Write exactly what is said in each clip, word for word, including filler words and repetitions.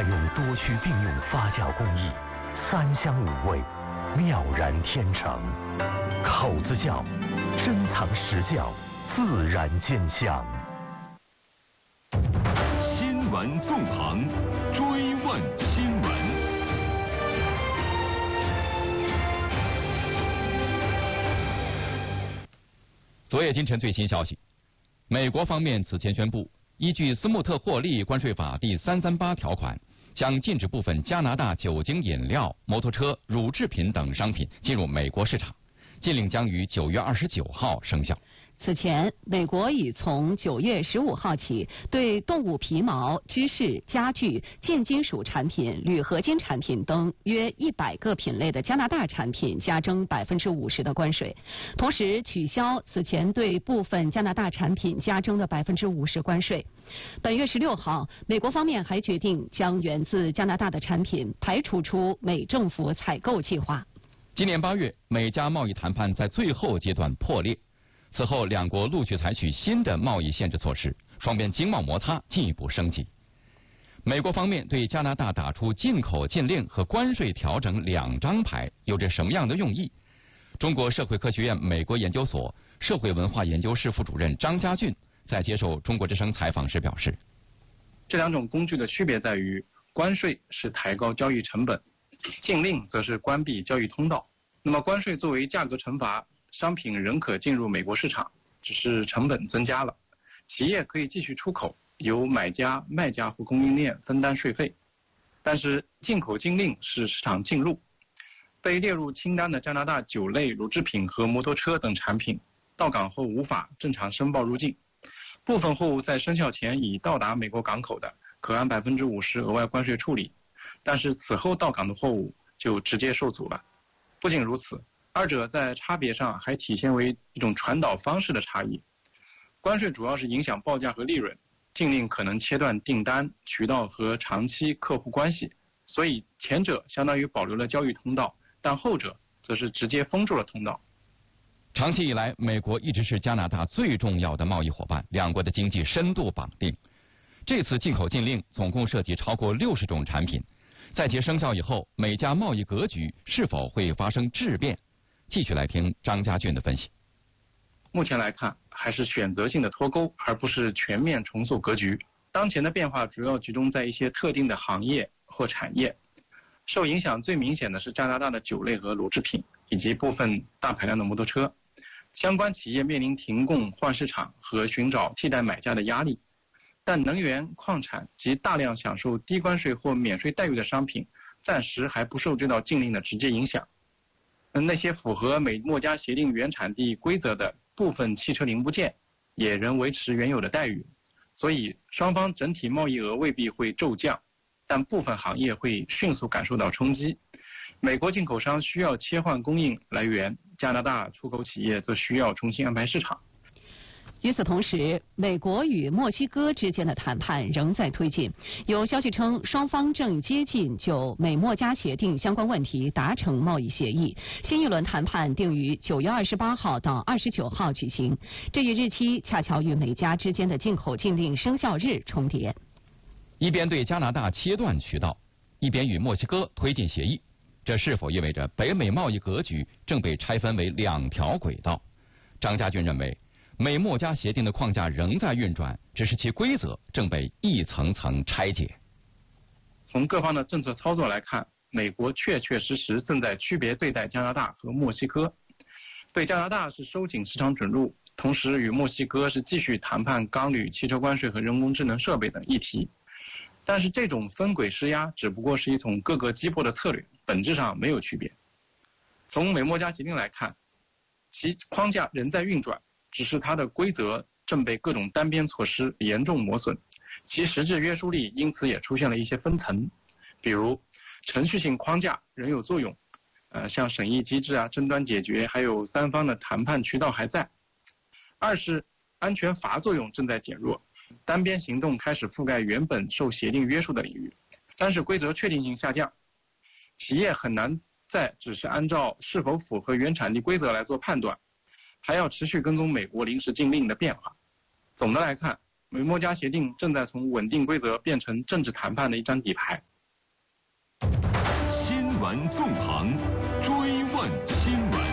用多区并用发酵工艺，三香五味，妙然天成。口子窖，珍藏实窖，自然见香。 新闻纵横，追问新闻。 昨夜今晨最新消息，美国方面此前宣布，依据斯穆特获利关税法第三三八条款，将禁止部分加拿大酒精饮料、摩托车、乳制品等商品进入美国市场，禁令将于九月二十九号生效。 此前，美国已从九月十五号起，对动物皮毛、芝士、家具、建金属产品、铝合金产品等约一百个品类的加拿大产品加征百分之五十的关税，同时取消此前对部分加拿大产品加征的百分之五十关税。本月十六号，美国方面还决定将源自加拿大的产品排除出美政府采购计划。 今年八月，美加贸易谈判在最后阶段破裂。此后，两国陆续采取新的贸易限制措施，双边经贸摩擦进一步升级。美国方面对加拿大打出进口禁令和关税调整两张牌，有着什么样的用意？中国社会科学院美国研究所社会文化研究室副主任张家俊在接受中国之声采访时表示， 这两种工具的区别在于，关税是抬高交易成本，禁令则是关闭交易通道。那么关税作为价格惩罚，商品仍可进入美国市场，只是成本增加了。企业可以继续出口，由买家、卖家和供应链分担税费。但是进口禁令是市场禁入，被列入清单的加拿大酒类、乳制品和摩托车等产品，到港后无法正常申报入境。部分货物在生效前已到达美国港口的，可按百分之五十额外关税处理，但是此后到港的货物就直接受阻了。不仅如此，二者在差别上还体现为一种传导方式的差异。关税主要是影响报价和利润，禁令可能切断订单、渠道和长期客户关系，所以前者相当于保留了交易通道，但后者则是直接封住了通道。 长期以来，美国一直是加拿大最重要的贸易伙伴，两国的经济深度绑定。这次进口禁令总共涉及超过六十种产品，在其生效以后，美加贸易格局是否会发生质变？继续来听张家俊的分析。 目前来看，还是选择性的脱钩，而不是全面重塑格局。当前的变化主要集中在一些特定的行业或产业，受影响最明显的是加拿大的酒类和乳制品，以及部分大排量的摩托车。相关企业面临停供、换市场和寻找替代买家的压力。但能源、矿产及大量享受低关税或免税待遇的商品，暂时还不受这道禁令的直接影响。那些符合美墨加协定原产地规则的部分汽车零部件也仍维持原有的待遇，所以双方整体贸易额未必会骤降，但部分行业会迅速感受到冲击。美国进口商需要切换供应来源，加拿大出口企业则需要重新安排市场。 与此同时，美国与墨西哥之间的谈判仍在推进。有消息称，双方正接近就美墨加协定相关问题达成贸易协议。新一轮谈判定于九月二十八号到二十九号举行，这一日期恰巧与美加之间的进口禁令生效日重叠。 一边对加拿大切断渠道，一边与墨西哥推进协议，这是否意味着北美贸易格局正被拆分为两条轨道？张家俊认为，美墨加协定的框架仍在运转，只是其规则正被一层层拆解。 从各方的政策操作来看，美国确确实实正在区别对待加拿大和墨西哥。对加拿大是收紧市场准入，同时与墨西哥是继续谈判钢铝、汽车关税和人工智能设备等议题。但是这种分轨施压只不过是一种各个击破的策略，本质上没有区别。从美墨加协定来看，其框架仍在运转，只是它的规则正被各种单边措施严重磨损，其实质约束力因此也出现了一些分层。比如程序性框架仍有作用，呃，像审议机制啊、争端解决，还有三方的谈判渠道还在。二是安全阀作用正在减弱，单边行动开始覆盖原本受协定约束的领域。三是规则确定性下降，企业很难再只是按照是否符合原产地规则来做判断，还要持续跟踪美国临时禁令的变化。总的来看，美墨加协定正在从稳定规则变成政治谈判的一张底牌。 闻纵横，追问新闻。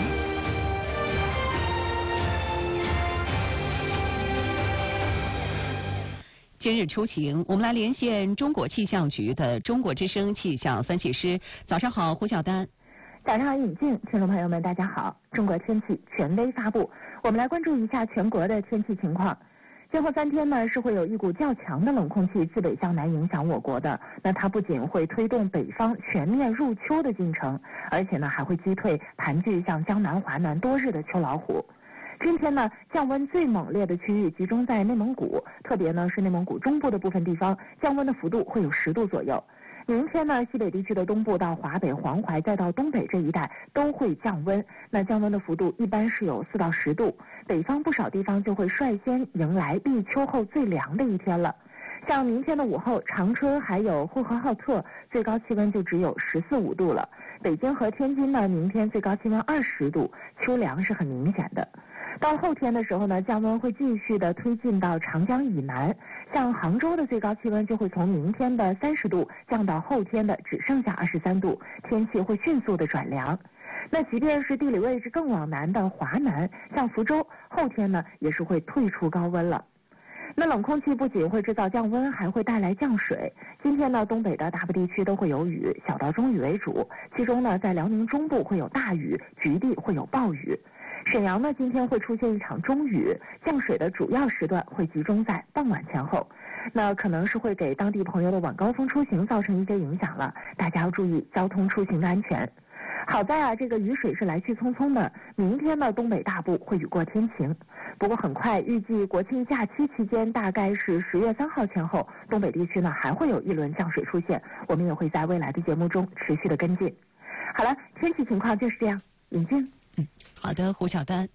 今日出行，我们来连线中国气象局的中国之声气象分析师。早上好，胡晓丹。 早上好，尹静，听众朋友们，大家好。中国天气权威发布，我们来关注一下全国的天气情况。今后三天呢，是会有一股较强的冷空气自北向南影响我国的。那它不仅会推动北方全面入秋的进程，而且呢还会击退盘踞向江南、华南多日的秋老虎。今天呢，降温最猛烈的区域集中在内蒙古，特别呢是内蒙古中部的部分地方，降温的幅度会有十度左右。明天呢，西北地区的东部到华北、黄淮再到东北这一带都会降温，那降温的幅度一般是有四到十度。北方不少地方就会率先迎来立秋后最凉的一天了。像明天的午后，长春还有呼和浩特最高气温就只有十四五度了。北京和天津呢，明天最高气温二十度，秋凉是很明显的。到后天的时候呢，降温会继续的推进到长江以南，像杭州的最高气温就会从明天的三十度降到后天的只剩下二十三度，天气会迅速的转凉。那即便是地理位置更往南的华南，像福州，后天呢也是会退出高温了。那冷空气不仅会制造降温，还会带来降水。今天呢，东北的大部地区都会有雨，小到中雨为主，其中呢，在辽宁中部会有大雨，局地会有暴雨。沈阳呢，今天会出现一场中雨，降水的主要时段会集中在傍晚前后，那可能是会给当地朋友的晚高峰出行造成一些影响了，大家要注意交通出行的安全。好在啊，这个雨水是来去匆匆的，明天呢，东北大部会雨过天晴。不过很快，预计国庆假期期间，大概是十月三号前后，东北地区呢还会有一轮降水出现，我们也会在未来的节目中持续的跟进。好了，天气情况就是这样，尹静。 嗯，好的，胡晓丹。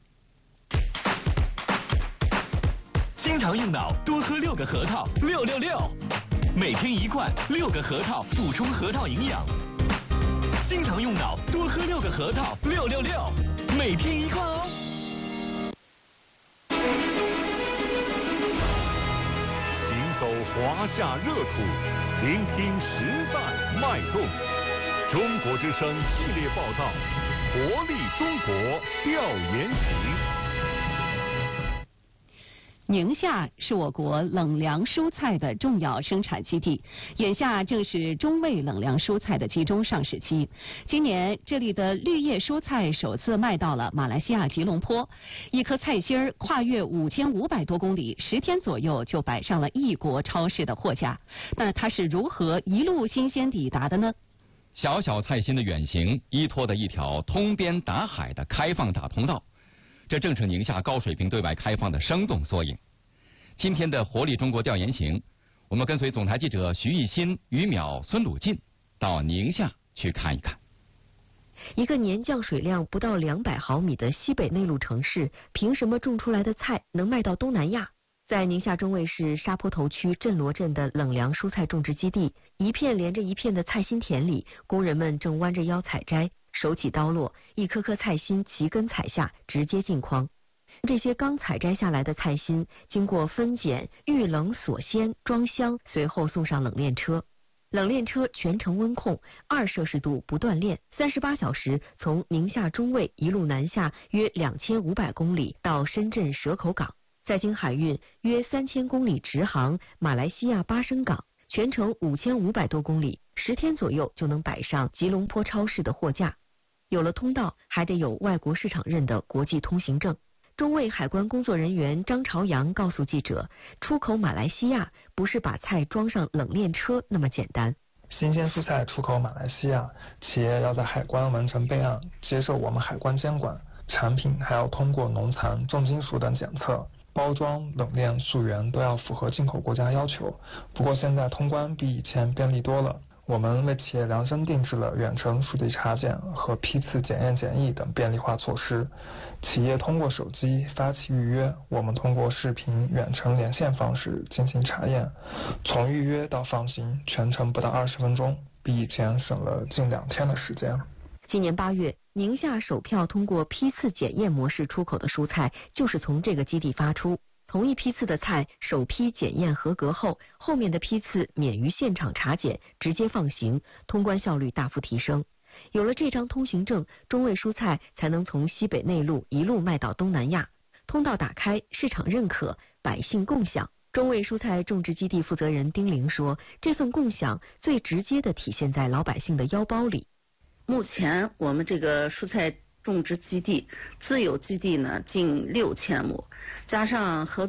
经常用脑，多喝六个核桃，六六六，每天一罐，六个核桃，补充核桃营养。经常用脑，多喝六个核桃，六六六，每天一罐哦。 行走华夏热土，聆听时代脉动。中国之声系列报道。活力中国调研行。 宁夏是我国冷凉蔬菜的重要生产基地，眼下正是中味冷凉蔬菜的集中上市期。今年这里的绿叶蔬菜首次卖到了马来西亚吉隆坡，一颗菜心儿跨越五千五百多公里，十天左右就摆上了异国超市的货架。那它是如何一路新鲜抵达的呢？ 小小菜心的远行，依托的一条通边达海的开放大通道，这正是宁夏高水平对外开放的生动缩影。今天的活力中国调研行，我们跟随总台记者徐艺新、于淼、孙鲁进到宁夏去看一看。 一个年降水量不到两百毫米的西北内陆城市，凭什么种出来的菜能卖到东南亚？在宁夏中卫市沙坡头区镇罗镇的冷凉蔬菜种植基地，一片连着一片的菜心田里，工人们正弯着腰采摘，手起刀落，一颗颗菜心齐根采下，直接进筐。这些刚采摘下来的菜心，经过分拣、预冷锁鲜、装箱，随后送上冷链车。冷链车全程温控，二摄氏度不断链，三十八小时从宁夏中卫一路南下约两千五百公里到深圳蛇口港。再经海运约三千公里直航马来西亚巴生港，全程五千五百多公里，十天左右就能摆上吉隆坡超市的货架。有了通道，还得有外国市场认的国际通行证。中卫海关工作人员张朝阳告诉记者，出口马来西亚不是把菜装上冷链车那么简单。 新鲜蔬菜出口马来西亚，企业要在海关完成备案，接受我们海关监管，产品还要通过农残、重金属等检测。包装、冷链、溯源都要符合进口国家要求。不过现在通关比以前便利多了，我们为企业量身定制了远程数据查检和批次检验检疫等便利化措施。企业通过手机发起预约，我们通过视频远程连线方式进行查验，从预约到放行全程不到二十分钟，比以前省了近两天的时间。 今年八月，宁夏首票通过批次检验模式出口的蔬菜就是从这个基地发出。同一批次的菜，首批检验合格后，后面的批次免于现场查检，直接放行，通关效率大幅提升。 有了这张通行证，中卫蔬菜才能从西北内陆一路卖到东南亚。通道打开，市场认可，百姓共享。中卫蔬菜种植基地负责人丁玲说，这份共享最直接地体现在老百姓的腰包里。 目前我们这个蔬菜种植基地自有基地呢近六千亩，加上合